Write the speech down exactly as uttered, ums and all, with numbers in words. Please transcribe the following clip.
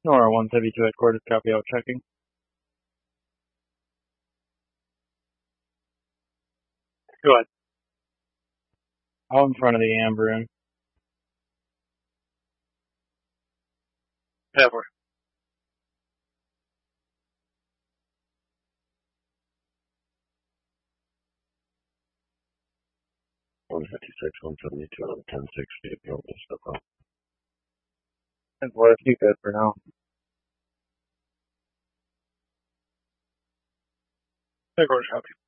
Nora one seventy-two headquarters, copy out checking. Go ahead. Out in front of the Amber Inn. Ever. one fifty-six, one seventy-two, on ten sixty, if you want me to step up. And what if you good for now? Headquarters, copy.